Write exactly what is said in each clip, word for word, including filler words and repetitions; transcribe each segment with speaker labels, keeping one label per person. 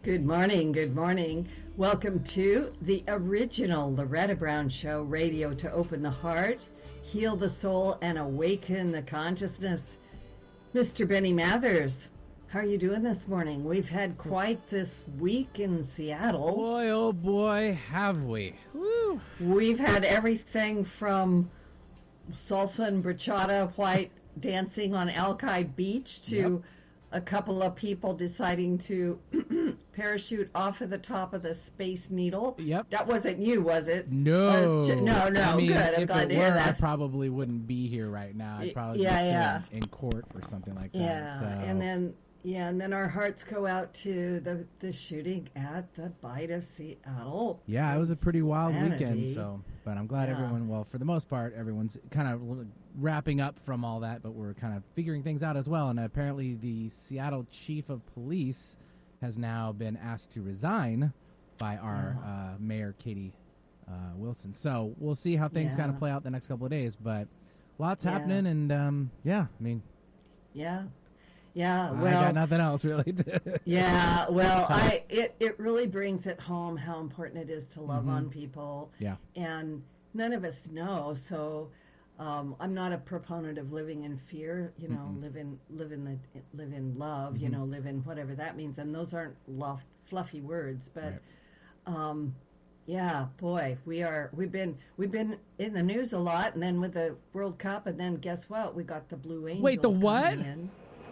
Speaker 1: Good morning, good morning. Welcome to the original Loretta Brown Show, radio to open the heart, heal the soul, and awaken the consciousness. Mister Benny Mathers, how are you doing this morning? We've had quite this week in Seattle.
Speaker 2: Boy, oh boy, have we. Woo.
Speaker 1: We've had everything from salsa and bachata, white dancing on Alki Beach, to yep. a couple of people deciding to parachute off of the top of the Space Needle.
Speaker 2: Yep.
Speaker 1: That wasn't you, was it?
Speaker 2: No.
Speaker 1: Was, no, no.
Speaker 2: I mean,
Speaker 1: good. I'm
Speaker 2: if
Speaker 1: glad
Speaker 2: it
Speaker 1: to
Speaker 2: were,
Speaker 1: hear that.
Speaker 2: I probably wouldn't be here right now. I'd probably
Speaker 1: yeah,
Speaker 2: be still
Speaker 1: yeah.
Speaker 2: in, in court or something like that.
Speaker 1: Yeah,
Speaker 2: so.
Speaker 1: and then yeah, and then our hearts go out to the the shooting at the Bite of Seattle.
Speaker 2: Yeah, it was a pretty wild
Speaker 1: Sanity.
Speaker 2: weekend. So, but I'm glad
Speaker 1: yeah.
Speaker 2: everyone. Well, for the most part, everyone's kind of wrapping up from all that, but we're kind of figuring things out as well. And apparently, the Seattle chief of police has now been asked to resign by our
Speaker 1: oh.
Speaker 2: uh, mayor, Katie uh, Wilson. So we'll see how things
Speaker 1: yeah.
Speaker 2: kind of play out the next couple of days. But lots
Speaker 1: yeah.
Speaker 2: happening, and um, yeah, I mean,
Speaker 1: yeah. Yeah, well,
Speaker 2: I got nothing else really.
Speaker 1: yeah, well, I it, it really brings it home how important it is to love
Speaker 2: mm-hmm.
Speaker 1: on people.
Speaker 2: Yeah,
Speaker 1: and none of us know, so um, I'm not a proponent of living in fear. You know,
Speaker 2: mm-hmm.
Speaker 1: live in live in the live in love. Mm-hmm. You know, live in whatever that means. And those aren't lof- fluffy words, but
Speaker 2: right.
Speaker 1: um, yeah, boy, we are we've been we've been in the news a lot, and then with the World Cup, and then guess what? We got the Blue Angels.
Speaker 2: Wait, the what?
Speaker 1: In.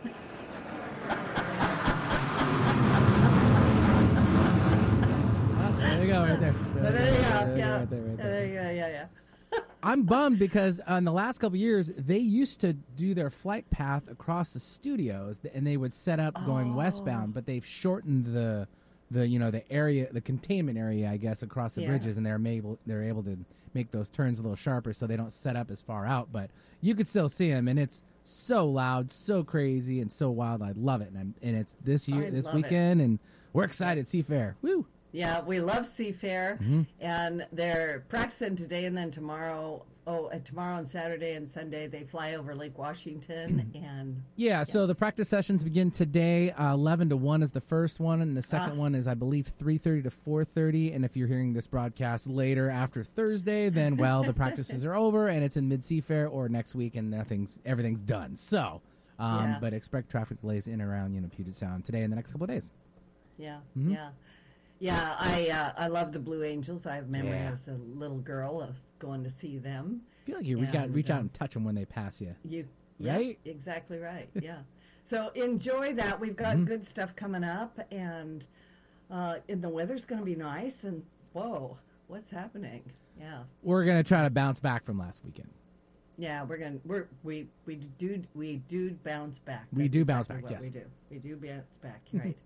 Speaker 2: There you go, right there.
Speaker 1: There, there you go,
Speaker 2: yeah.
Speaker 1: yeah.
Speaker 2: Right there, right there.
Speaker 1: There you go, yeah, yeah.
Speaker 2: I'm bummed because uh, in the last couple of years, they used to do their flight path across the studios, and they would set up going
Speaker 1: oh.
Speaker 2: westbound, but they've shortened the, the you know, the area, the containment area, I guess, across the
Speaker 1: yeah.
Speaker 2: bridges, and they're able, they're able to make those turns a little sharper so they don't set up as far out, but you could still see them, and it's so loud, so crazy, and so wild. I love it, and, I'm, and it's this year,
Speaker 1: I
Speaker 2: this
Speaker 1: love
Speaker 2: weekend,
Speaker 1: it.
Speaker 2: and we're excited. Seafair, woo!
Speaker 1: Yeah, we love Seafair,
Speaker 2: mm-hmm.
Speaker 1: and they're practicing today, and then tomorrow. Oh, and tomorrow and Saturday and Sunday they fly over Lake Washington, and
Speaker 2: yeah, yeah. So the practice sessions begin today. Uh, Eleven to one is the first one, and the second
Speaker 1: ah.
Speaker 2: one is, I believe, three thirty to four thirty. And if you're hearing this broadcast later after Thursday, then well, the practices are over, and it's in Mid Seafair or next week, and nothing's everything's done. So, um,
Speaker 1: yeah.
Speaker 2: but expect traffic delays in and around you know Puget Sound today and the next couple of days.
Speaker 1: Yeah,
Speaker 2: mm-hmm.
Speaker 1: yeah. Yeah, I uh, I love the Blue Angels. I have memory
Speaker 2: Yeah.
Speaker 1: as a little girl of going to see them.
Speaker 2: I feel like you reach
Speaker 1: and,
Speaker 2: out, reach
Speaker 1: uh,
Speaker 2: out and touch them when they pass you.
Speaker 1: You
Speaker 2: right?
Speaker 1: Yeah, exactly right. Yeah. So enjoy that. We've got
Speaker 2: mm-hmm.
Speaker 1: good stuff coming up, and uh, and the weather's going to be nice. And whoa, what's happening? Yeah.
Speaker 2: We're gonna try to bounce back from last weekend.
Speaker 1: Yeah, we're gonna we're we we do we do bounce back.
Speaker 2: We
Speaker 1: That's
Speaker 2: do bounce
Speaker 1: exactly
Speaker 2: back.
Speaker 1: What
Speaker 2: Yes,
Speaker 1: we do. We do bounce back. Right.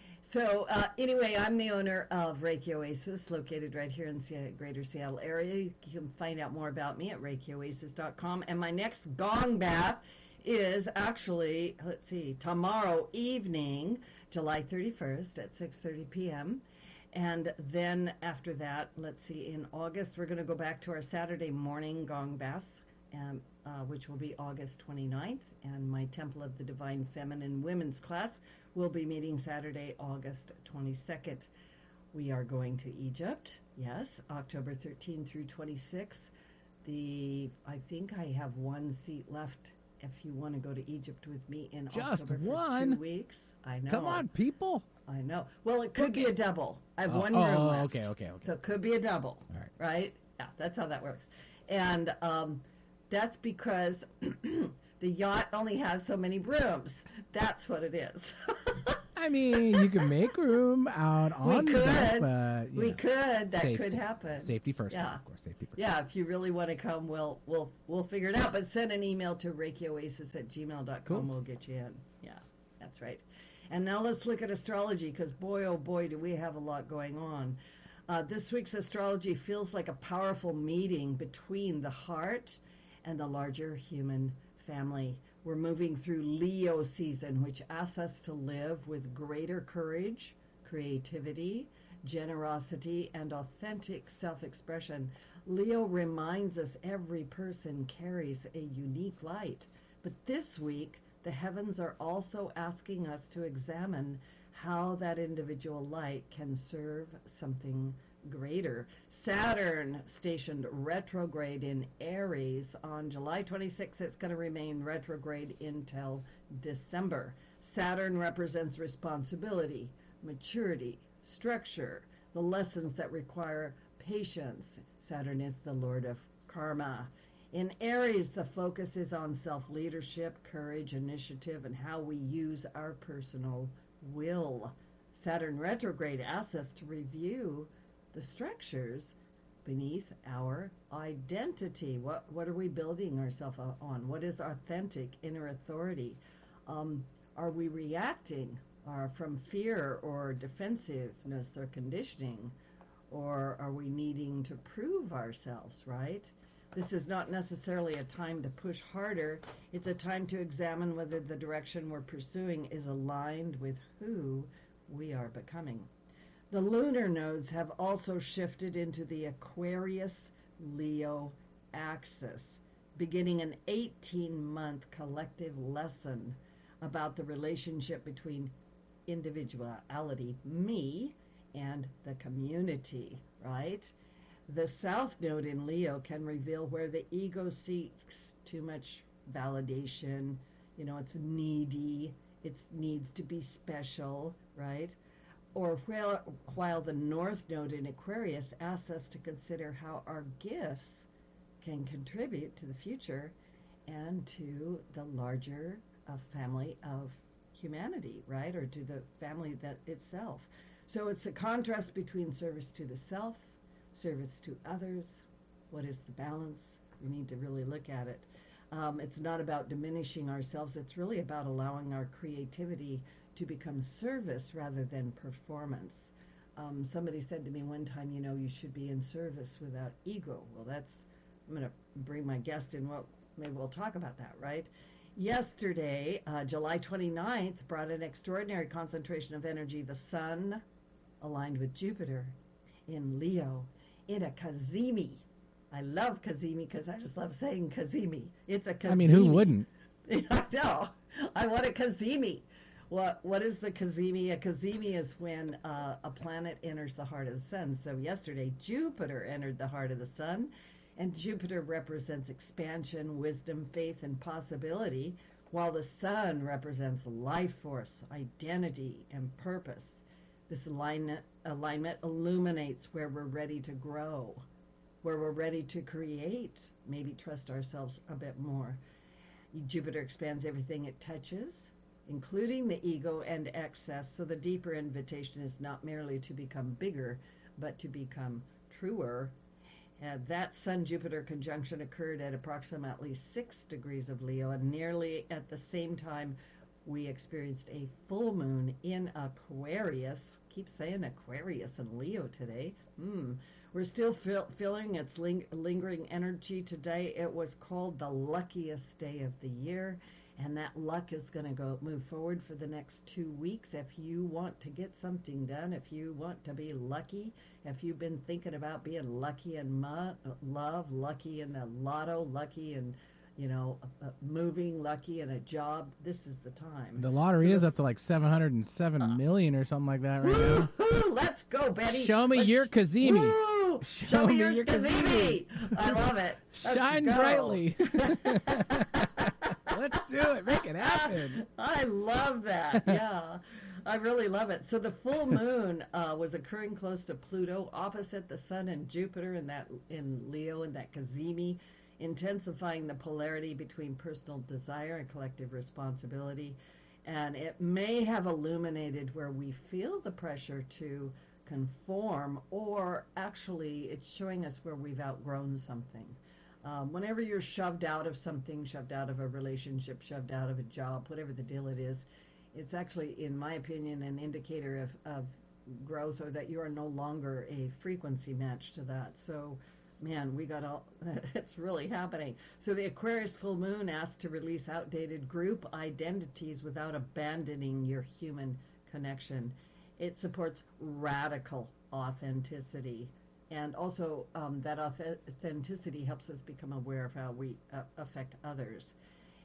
Speaker 1: So uh, anyway, I'm the owner of Reiki Oasis, located right here in the Greater Seattle area. You can find out more about me at reiki oasis dot com. And my next gong bath is actually, let's see, tomorrow evening, July thirty-first at six thirty p.m. And then after that, let's see, in August, we're going to go back to our Saturday morning gong baths, um, uh, which will be August twenty-ninth. And my Temple of the Divine Feminine Women's class will be meeting Saturday, August twenty-second. We are going to Egypt, yes, October thirteenth through twenty-sixth. The I think I have one seat left if you want to go to Egypt with me in
Speaker 2: Just
Speaker 1: October for
Speaker 2: one?
Speaker 1: two weeks. I know.
Speaker 2: Come on, people.
Speaker 1: I know. Well, it could
Speaker 2: Okay.
Speaker 1: be a double. I have
Speaker 2: Oh,
Speaker 1: one
Speaker 2: oh,
Speaker 1: room
Speaker 2: oh,
Speaker 1: left.
Speaker 2: okay, okay, okay.
Speaker 1: So it could be a double.
Speaker 2: All right.
Speaker 1: Right? Yeah, that's how that works. And um, that's because the yacht only has so many rooms. That's what it is.
Speaker 2: I mean, you can make room out on
Speaker 1: We
Speaker 2: the deck,
Speaker 1: could.
Speaker 2: but you
Speaker 1: we
Speaker 2: know,
Speaker 1: could. That
Speaker 2: safe-
Speaker 1: could happen.
Speaker 2: Safety first,
Speaker 1: Yeah.
Speaker 2: though, of course. Safety first.
Speaker 1: Yeah, if you really want to come, we'll we'll we'll figure it out. But send an email to reiki oasis at gmail dot com.
Speaker 2: Cool.
Speaker 1: We'll get you in. Yeah, that's right. And now let's look at astrology, because boy, oh boy, do we have a lot going on. Uh, this week's astrology feels like a powerful meeting between the heart and the larger human family. We're moving through Leo season, which asks us to live with greater courage, creativity, generosity, and authentic self-expression. Leo reminds us every person carries a unique light. But this week, the heavens are also asking us to examine how that individual light can serve something greater. Saturn stationed retrograde in Aries on July twenty-sixth. It's going to remain retrograde until December. Saturn represents responsibility, maturity, structure, the lessons that require patience. Saturn is the lord of karma. In Aries, the focus is on self-leadership, courage, initiative, and how we use our personal will. Saturn retrograde asks us to review the structures beneath our identity. What what are we building ourselves on? What is authentic inner authority? Um, are we reacting uh, from fear or defensiveness or conditioning? Or are we needing to prove ourselves, right? This is not necessarily a time to push harder. It's a time to examine whether the direction we're pursuing is aligned with who we are becoming. The lunar nodes have also shifted into the Aquarius-Leo axis, beginning an eighteen-month collective lesson about the relationship between individuality, me, and the community, right? The South Node in Leo can reveal where the ego seeks too much validation. You know, it's needy. It needs to be special, right? Or while, while the North Node in Aquarius asks us to consider how our gifts can contribute to the future and to the larger uh, family of humanity, right? Or to the family that itself. So it's a contrast between service to the self, service to others. What is the balance? We need to really look at it. Um, it's not about diminishing ourselves. It's really about allowing our creativity to become service rather than performance. Um, somebody said to me one time, you know, you should be in service without ego. Well, that's, I'm going to bring my guest in. Well, maybe we'll talk about that, right? Yesterday, uh, July twenty-ninth, brought an extraordinary concentration of energy. The sun aligned with Jupiter in Leo in a Cazimi. I love Cazimi because I just love saying Cazimi. It's a Cazimi.
Speaker 2: I mean, who wouldn't?
Speaker 1: I know. I want a Cazimi. What What is the Cazimi? A Cazimi is when uh, a planet enters the heart of the sun. So yesterday, Jupiter entered the heart of the sun, and Jupiter represents expansion, wisdom, faith, and possibility, while the sun represents life force, identity, and purpose. This alignment, alignment illuminates where we're ready to grow, where we're ready to create, maybe trust ourselves a bit more. Jupiter expands everything it touches, including the ego and excess, so the deeper invitation is not merely to become bigger, but to become truer. Uh, that Sun-Jupiter conjunction occurred at approximately six degrees of Leo, and nearly at the same time we experienced a full moon in Aquarius. Keep saying Aquarius and Leo today. Hmm. We're still feel, feeling its ling- lingering energy today. It was called the luckiest day of the year, and that luck is going to go move forward for the next two weeks. If you want to get something done, if you want to be lucky, if you've been thinking about being lucky in mo- love, lucky in the lotto, lucky in, you know, uh, moving, lucky in a job, this is the time.
Speaker 2: The lottery
Speaker 1: so
Speaker 2: is
Speaker 1: the,
Speaker 2: up to like seven hundred seven uh, million or something like that right now.
Speaker 1: Let's go, Betty.
Speaker 2: Show me
Speaker 1: Let's,
Speaker 2: your Cazimi.
Speaker 1: Woo!
Speaker 2: Show,
Speaker 1: Show me
Speaker 2: me
Speaker 1: your Cazimi. I love it. Let's
Speaker 2: Shine
Speaker 1: go.
Speaker 2: brightly. Let's do it. Make it happen.
Speaker 1: I love that. Yeah, I really love it. So the full moon uh, was occurring close to Pluto, opposite the Sun and Jupiter in that in Leo in that Cazimi, intensifying the polarity between personal desire and collective responsibility. And it may have illuminated where we feel the pressure to conform, or actually it's showing us where we've outgrown something. Um, whenever you're shoved out of something, shoved out of a relationship, shoved out of a job, whatever the deal it is, it's actually, in my opinion, an indicator of, of growth, or that you are no longer a frequency match to that. So, man, we got all, it's really happening. So the Aquarius full moon asks to release outdated group identities without abandoning your human connection. It supports radical authenticity. And also, um, that authenticity helps us become aware of how we uh, affect others.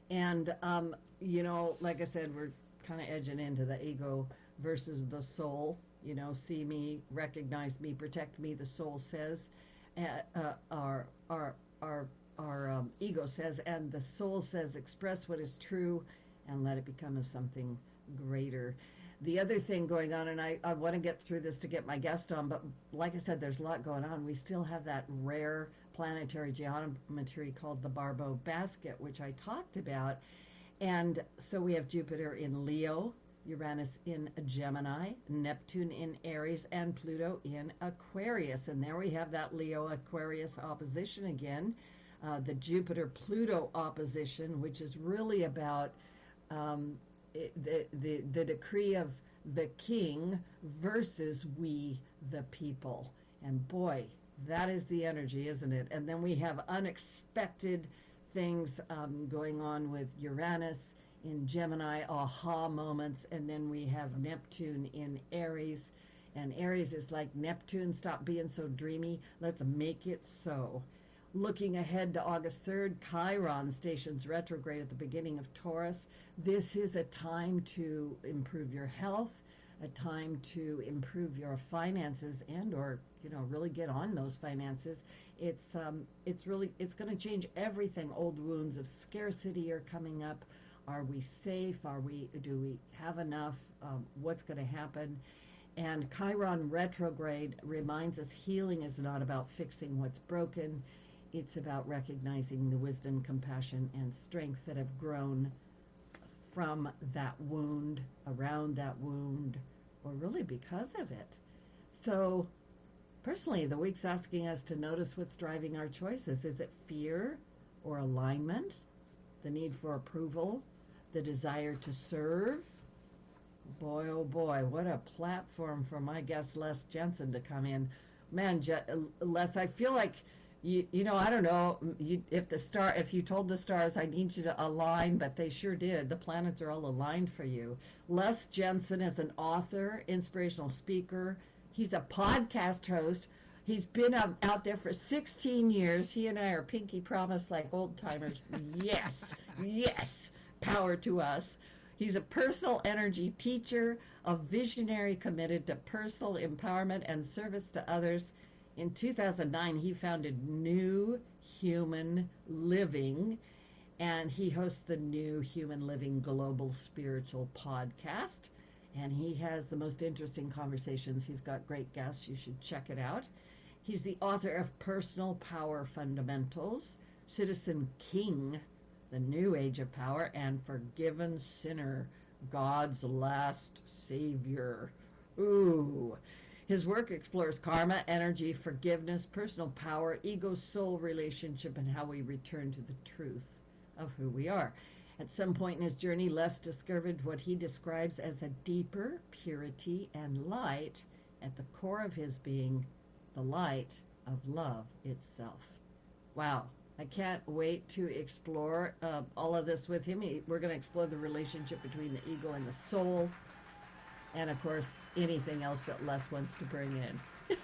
Speaker 1: And, um, you know, like I said, we're kind of edging into the ego versus the soul. You know, see me, recognize me, protect me, the soul says. Uh, uh, our our our our um, ego says, and the soul says, express what is true and let it become of something greater. The other thing going on, and I, I want to get through this to get my guest on, but like I said, there's a lot going on. We still have that rare planetary geometry called the Barbeau basket, which I talked about. And so we have Jupiter in Leo, Uranus in Gemini, Neptune in Aries, and Pluto in Aquarius. And there we have that Leo-Aquarius opposition again, uh, the Jupiter-Pluto opposition, which is really about um, it, the, the, the decree of the king versus we, the people. And boy, that is the energy, isn't it? And then we have unexpected things um, going on with Uranus in Gemini, aha moments, and then we have Neptune in Aries. And Aries is like, Neptune, stop being so dreamy. Let's make it so. Looking ahead to August third, Chiron stations retrograde at the beginning of Taurus. This is a time to improve your health, a time to improve your finances and or, you know, really get on those finances. It's um, it's really, it's going to change everything. Old wounds of scarcity are coming up. Are we safe? Are we, do we have enough? Um, what's going to happen? And Chiron retrograde reminds us healing is not about fixing what's broken. It's about recognizing the wisdom, compassion, and strength that have grown from that wound, around that wound, or really because of it. So personally, the week's asking us to notice what's driving our choices. Is it fear or alignment? The need for approval? The desire to serve? Boy, oh boy, what a platform for my guest Les Jensen to come in. Man, Je- Les, I feel like, you, you know, I don't know you, if the star, if you told the stars, I need you to align, but they sure did. The planets are all aligned for you. Les Jensen is an author, inspirational speaker. He's a podcast host. He's been um, out there for sixteen years. He and I are pinky promise like old timers. Yes, yes, power to us. He's a personal energy teacher, a visionary committed to personal empowerment and service to others. In two thousand nine, he founded New Human Living, and he hosts the New Human Living Global Spiritual Podcast. And he has the most interesting conversations. He's got great guests. You should check it out. He's the author of Personal Power Fundamentals, Citizen King, The New Age of Power, and Forgiven Sinner, God's Last Savior. Ooh. His work explores karma, energy, forgiveness, personal power, ego-soul relationship, and how we return to the truth of who we are. At some point in his journey, Les discovered what he describes as a deeper purity and light at the core of his being, the light of love itself. Wow. I can't wait to explore uh, all of this with him. He, we're going to explore the relationship between the ego and the soul, and of course, anything else that Les wants to bring in.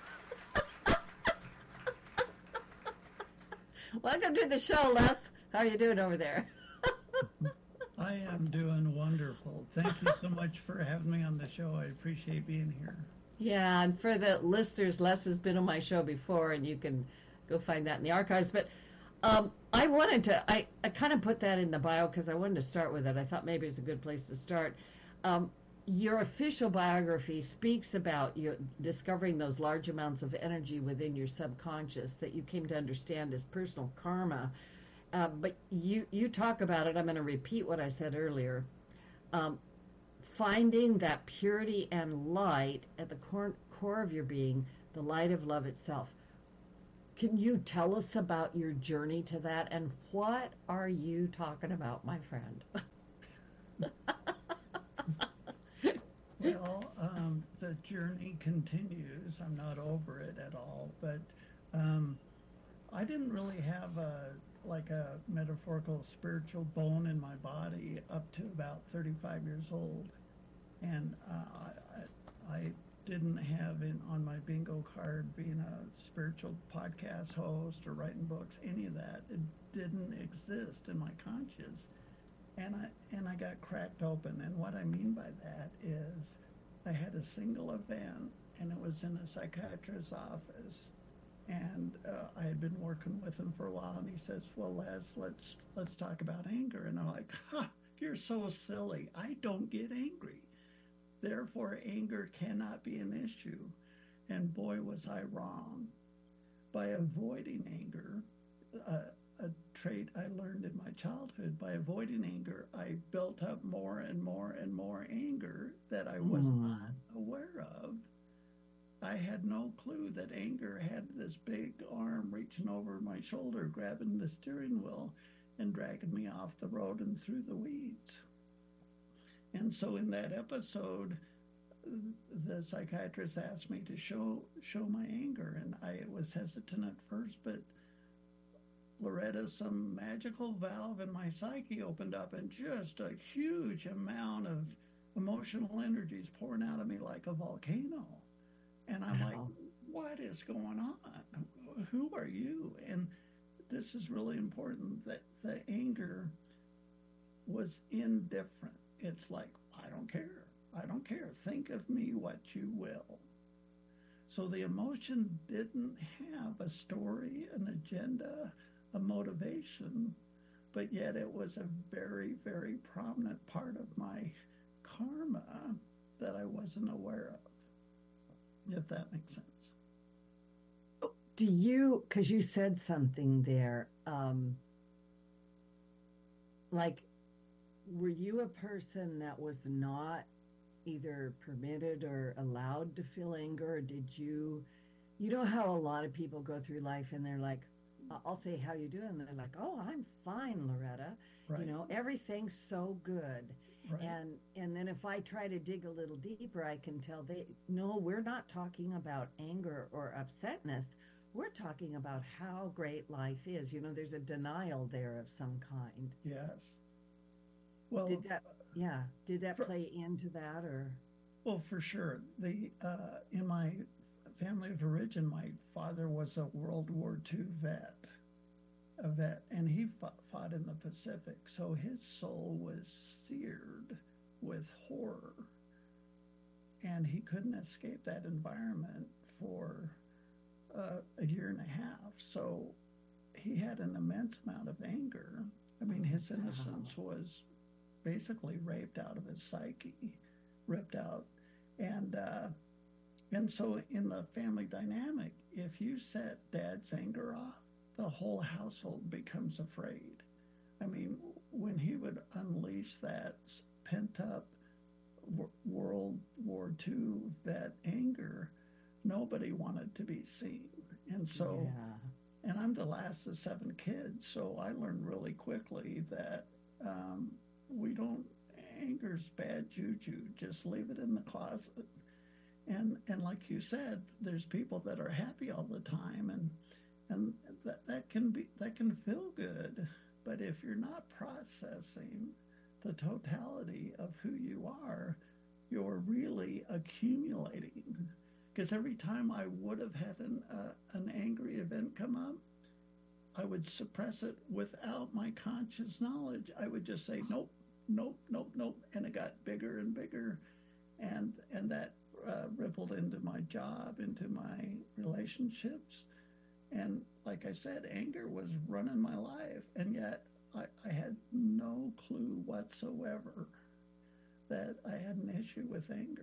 Speaker 1: Welcome to the show, Les. How are you doing over there?
Speaker 3: I am doing wonderful. Thank you so much for having me on the show. I appreciate being here.
Speaker 1: Yeah, and for the listeners, Les has been on my show before, and you can go find that in the archives. But um, I wanted to, I, I kind of put that in the bio because I wanted to start with it. I thought maybe it's a good place to start. Um, your official biography speaks about you discovering those large amounts of energy within your subconscious that you came to understand as personal karma. Uh, but you, you talk about it. I'm going to repeat what I said earlier. Um, finding that purity and light at the core, core of your being, the light of love itself. Can you tell us about your journey to that, and what are you talking about, my friend?
Speaker 3: Well, um, the journey continues. I'm not over it at all, but um, I didn't really have a like a metaphorical spiritual bone in my body up to about thirty-five years old, and uh, I, I didn't have in on my bingo card being a spiritual podcast host or writing books, any of that. It didn't exist in my conscience. And I and I got cracked open. And what I mean by that is I had a single event, and it was in a psychiatrist's office. And uh, I had been working with him for a while, and he says, "Well, Les, let's let's talk about anger." And I'm like, "Ha, you're so silly. I don't get angry. Therefore, anger cannot be an issue." And boy, was I wrong. By avoiding anger, uh, a trait I learned in my childhood, by avoiding anger, I built up more and more and more anger that I was
Speaker 1: Mm.
Speaker 3: not aware of. I had no clue that anger had this big arm reaching over my shoulder, grabbing the steering wheel and dragging me off the road and through the weeds. And so in that episode, the psychiatrist asked me to show show my anger, and I was hesitant at first, but Loretta, some magical valve in my psyche opened up, and just a huge amount of emotional energy is pouring out of me like a volcano. And I'm like,
Speaker 1: Wow.
Speaker 3: what is going on? Who are you? And this is really important, that the anger was indifferent. It's like, I don't care. I don't care. Think of me what you will. So the emotion didn't have a story, an agenda, a motivation, but yet it was a very, very prominent part of my karma that I wasn't aware of, if that makes sense.
Speaker 1: Do you, because you said something there, um, like, were you a person that was not either permitted or allowed to feel anger, or did you, you know how a lot of people go through life and they're like, I- I'll say, how you doing? And they're like, oh, I'm fine, Loretta.
Speaker 3: Right.
Speaker 1: You know, everything's so good.
Speaker 3: Right.
Speaker 1: And and then if I try to dig a little deeper, I can tell they, no, we're not talking about anger or upsetness. We're talking about how great life is. You know, there's a denial there of some kind.
Speaker 3: Yes. Well,
Speaker 1: Did that, yeah, did that
Speaker 3: For-
Speaker 1: play into that, or?
Speaker 3: well, for sure. The uh, in my family of origin, my father was a World War Two vet, a vet, and he fought, fought in the Pacific. So his soul was seared with horror, and he couldn't escape that environment for uh, a year and a half. So he had an immense amount of anger. I mean, his innocence was basically raped out of his psyche, ripped out. And uh, and so in the family dynamic, if you set dad's anger off, the whole household becomes afraid. I mean, when he would unleash that pent-up w- World War Two vet anger, nobody wanted to be seen. And so,
Speaker 1: Yeah.
Speaker 3: and I'm the last of seven kids, so I learned really quickly that um, we don't, anger's bad juju. Just leave it in the closet. And and like you said, there's people that are happy all the time, and and that, that can be that can feel good. But if you're not processing the totality of who you are, you're really accumulating. Because every time I would have had an uh, an angry event come up, I would suppress it without my conscious knowledge. I would just say, nope, nope, nope, nope. And it got bigger and bigger. And, and that uh, rippled into my job, into my relationships. And like I said, anger was running my life. And yet I, I had no clue whatsoever that I had an issue with anger.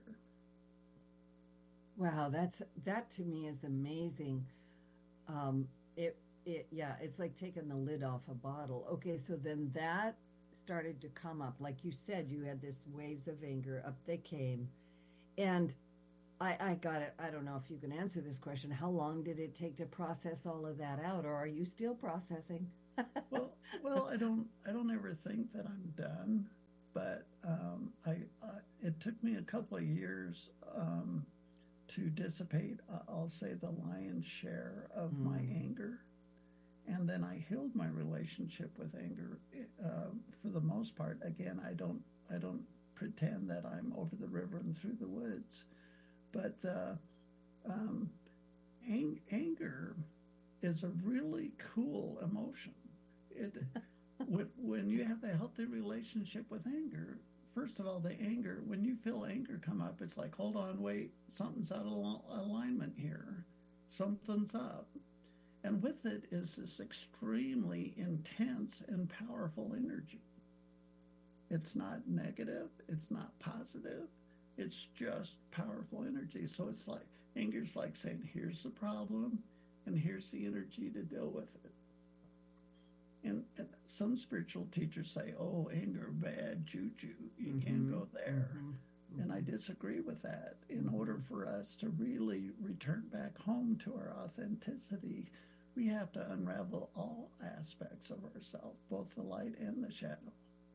Speaker 1: Wow, that's that to me is amazing. Um, it it yeah, it's like taking the lid off a bottle. Okay, so then that started to come up, like you said, you had this waves of anger, up they came, and I I got it. I don't know if you can answer this question. How long did it take to process all of that out, or are you still processing?
Speaker 3: Well, well, I don't, I don't ever think that I'm done, but um, I, I, it took me a couple of years um, to dissipate. Uh, I'll say the lion's share of
Speaker 1: Mm.
Speaker 3: my anger, and then I healed my relationship with anger uh, for the most part. Again, I don't, I don't pretend that I'm over the river and through the woods, But uh, um, ang- anger is a really cool emotion. It when, when you have a healthy relationship with anger, first of all, the anger, when you feel anger come up, it's like, hold on, wait, something's out of alignment here. Something's up. And with it is this extremely intense and powerful energy. It's not negative. It's not positive. It's just powerful energy. So it's like, anger's like saying, here's the problem, and here's the energy to deal with it. And, and some spiritual teachers say, oh, anger, bad juju. You mm-hmm. can't go there. Mm-hmm. And I disagree with that. In order for us to really return back home to our authenticity, we have to unravel all aspects of ourselves, both the light and the shadow.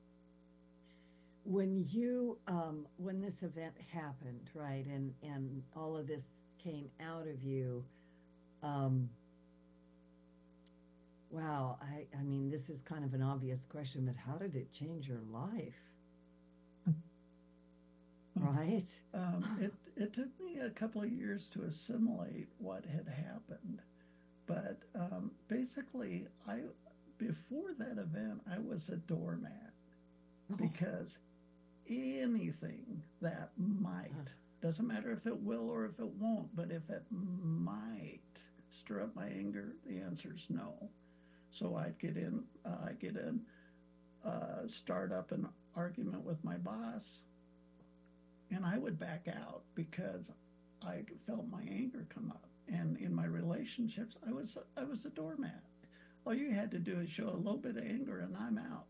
Speaker 1: When you, um, when this event happened, right, and, and all of this came out of you, um, wow, I, I mean, this is kind of an obvious question, but how did it change your life? Right?
Speaker 3: Um, it, it took me a couple of years to assimilate what had happened. But um, basically, I before that event, I was a doormat. Oh. Because anything that might, doesn't matter if it will or if it won't, but if it might stir up my anger, the answer is no. So I'd get in, uh, I'd get in, uh, start up an argument with my boss, and I would back out because I felt my anger come up. And in my relationships, I was I was a doormat. All you had to do is show a little bit of anger, and I'm out.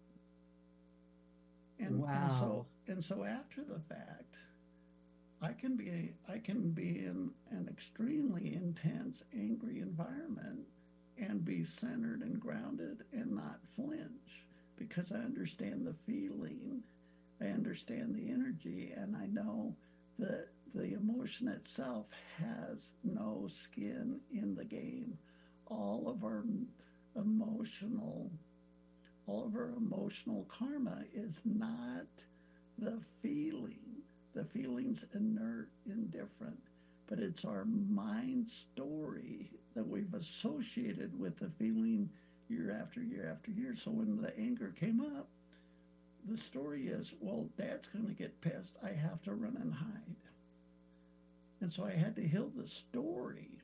Speaker 3: And,
Speaker 1: wow.
Speaker 3: and so and so after the fact, I can be I can be in an extremely intense, angry environment and be centered and grounded and not flinch because I understand the feeling, I understand the energy, and I know that the emotion itself has no skin in the game. All of our emotional, all of our emotional karma is not the feeling. The feeling's inert, indifferent, but it's our mind story that we've associated with the feeling year after year after year. So when the anger came up, the story is, well, Dad's going to get pissed. I have to run and hide. And so I had to heal the story,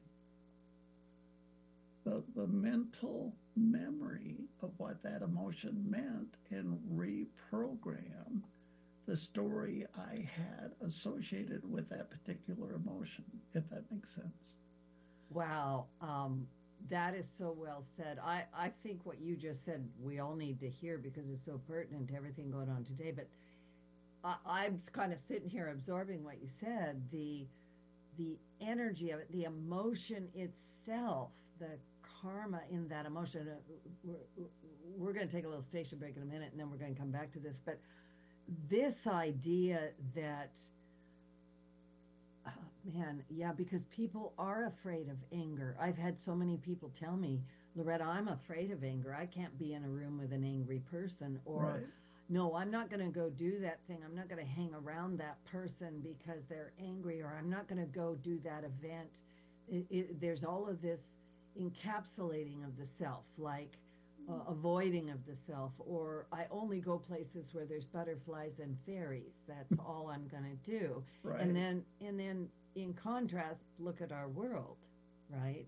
Speaker 3: the, the mental memory of what that emotion meant, and reprogram the story I had associated with that particular emotion, if that makes sense.
Speaker 1: Wow. Um, that is so well said. I, I think what you just said we all need to hear because it's so pertinent to everything going on today. But I, I'm kind of sitting here absorbing what you said, the the energy of it, the emotion itself, the karma in that emotion. Uh, we're we're going to take a little station break in a minute, and then we're going to come back to this. But this idea that, oh, man, yeah, because people are afraid of anger. I've had so many people tell me, Loretta, I'm afraid of anger. I can't be in a room with an angry person. Or,
Speaker 3: right.
Speaker 1: No, I'm not going to go do that thing. I'm not going to hang around that person because they're angry, or I'm not going to go do that event. It, it, there's all of this encapsulating of the self, like uh, avoiding of the self, or I only go places where there's butterflies and fairies. That's all I'm going to do.
Speaker 3: Right.
Speaker 1: And then, and then in contrast, look at our world, right?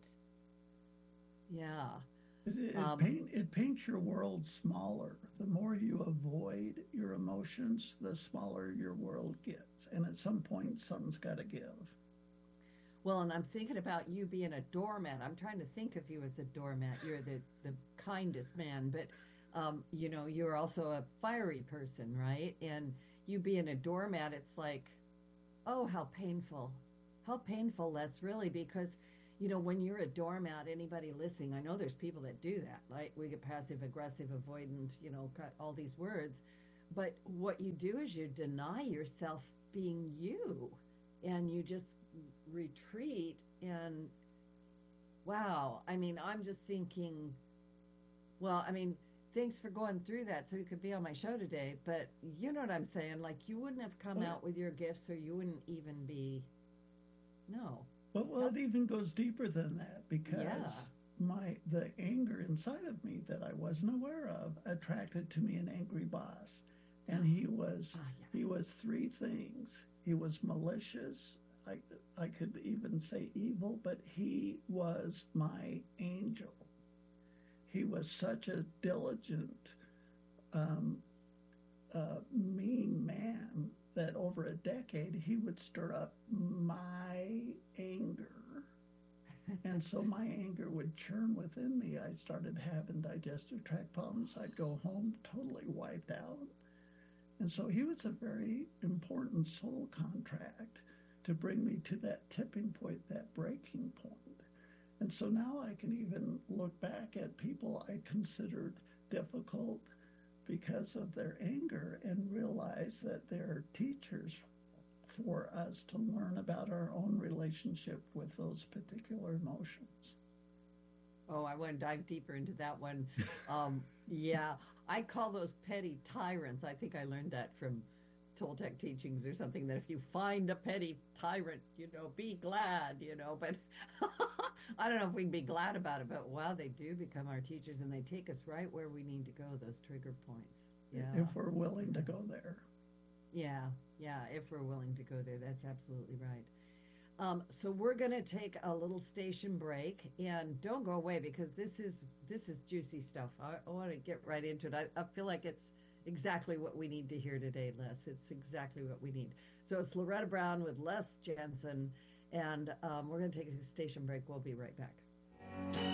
Speaker 1: Yeah.
Speaker 3: It, it,
Speaker 1: um,
Speaker 3: paint, it paints your world smaller. The more you avoid your emotions, the smaller your world gets. And at some point, something's got to give.
Speaker 1: Well, and I'm thinking about you being a doormat. I'm trying to think of you as a doormat. You're the, the kindest man, but, um, you know, you're also a fiery person, right? And you being a doormat, it's like, oh, how painful. How painful that's really, because you know, when you're a doormat, anybody listening, I know there's people that do that, right? We get passive, aggressive, avoidant, you know, all these words. But what you do is you deny yourself being you, and you just retreat. And wow, I mean, I'm just thinking, well, I mean, thanks for going through that so you could be on my show today. But you know what I'm saying? Like, you wouldn't have come out with your gifts, or you wouldn't even be
Speaker 3: even goes deeper than that because
Speaker 1: Yeah.
Speaker 3: my the anger inside of me that I wasn't aware of attracted to me an angry boss, and he was
Speaker 1: Ah, yeah.
Speaker 3: he was three things. He was malicious. I I could even say evil, but he was my angel. He was such a diligent, um, uh, mean man that over a decade he would stir up my anger. And so my anger would churn within me. I started having digestive tract problems. I'd go home totally wiped out. And so he was a very important soul contract to bring me to that tipping point, that breaking point. And so now I can even look back at people I considered difficult because of their anger and realize that they're teachers for us to learn about our own relationship with those particular emotions.
Speaker 1: Oh, I want to dive deeper into that one. Um, yeah, I call those petty tyrants. I think I learned that from Toltec teachings or something, that if you find a petty tyrant, you know, be glad, you know, but I don't know if we can be glad about it, but wow, they do become our teachers and they take us right where we need to go, those trigger points. Yeah.
Speaker 3: If we're willing to go there.
Speaker 1: Yeah, yeah, if we're willing to go there, that's absolutely right. Um, so we're going to take a little station break, and don't go away because this is this is juicy stuff. I, I want to get right into it. I, I feel like it's exactly what we need to hear today, Les. It's exactly what we need. So it's Loretta Brown with Les Jensen, and um, we're going to take a station break. We'll be right back.